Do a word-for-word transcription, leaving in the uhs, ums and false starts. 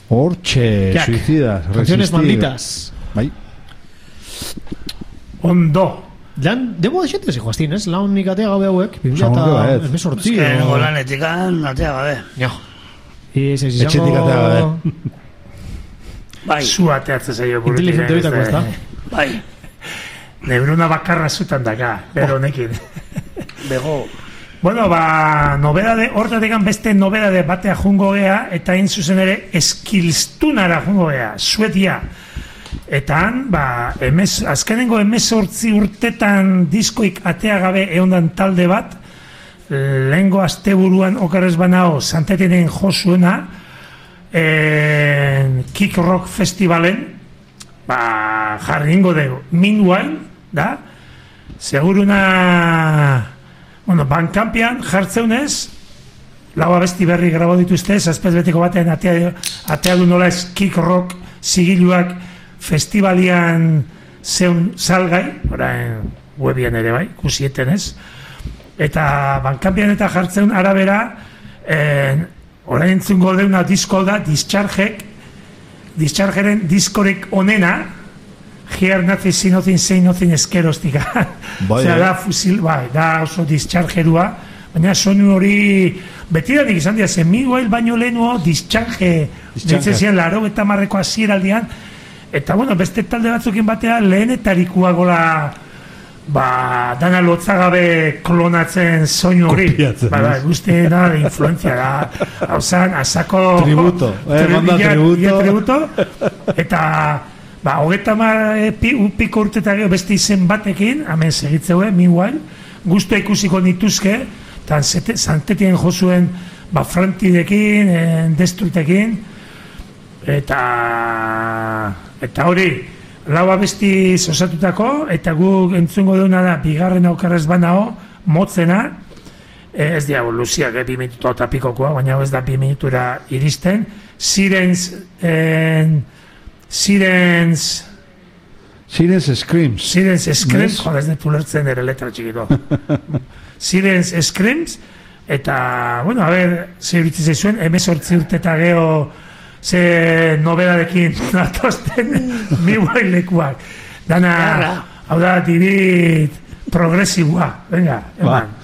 Hortxe, suicidas, canciones malditas. Bai. Ondo. Lan, demo de xente, Joastin, ez? Lan nik atea gabe hauek, bimila eta emesortzi. Ez que nengo lanetikan atea gabe. Ja. Etxetik atea gabe. Bai. Zu ateatzen zaio burutire. Inteligente bitako, ez da? Bai. Neurona bakarra zutan daka, bero honekin. Bego. Bueno, ba, nobedade, hortatekan beste nobedade batea jungo gea, eta hain zuzen ere eskilstunara jungo gea, Suedia. Eta han, ba, emez, azkenengo emezortzi urtetan diskoik atea gabe eondan talde bat, lehengo asteburuan okarrez banao Santetenen josuena, en, Kick Rock Festivalen, ba, jarri ingo dugu, Meanwhile, da, seguruna, bueno, bankampian jartzeunez, lau abesti berri grabo dituzte, zazpez betiko batean atea, atea du nola ez Kick Rock sigiluak festivalian zeun salgai, orain webian ere bai, kusieten ez, eta bankampian eta jartzeun arabera, eh, orain entzungo deuna disko da, Dischargek, Dischargeren diskorek onena, Here Nothing See Nothing Say Nothing eskerostika. Bai, Osea, da fusil, bai, da oso Dischargerua, baina sonu hori betidanik izan dira, zen Meanwhile baino lehenuo Discharge, ditzen ziren laro eta marreko hasieraldian, eta bueno, beste talde batzukin batea lehenetarikua gola, ba, dana lotzagabe klonatzen soinu hori. Ba, ba, guztiena de influencia da, hau zan, asako tributo, eh, manda tributo. tributo, eta ba, hogeta mar e, pi, piko urtetak beste izen batekin, hemen segitzeue, Meanwhile, guztua ikusiko nituzke, eta Santetien josuen, ba, Frantidekin, en, Destruitekin, eta eta hori, lau abesti osatutako, eta guk entzungo deuna da, bigarren aukarrez banao, motzena, e, ez diago, luziak, e, bi minutu eta pikokoa, baina ez da bi minutura iristen, Sirens, en, Sirens... Sirens Screams. Sirens Screams, yes. Joder, ez netu lertzen ere letra txikito. Sirens Screams, eta, bueno, a ver, zer bitzize zuen, emezortzi urte eta geho, ze nobedadekin natozten Meanwhile lekuak. Dana, hau da, dibit progresiboa. Venga, eman.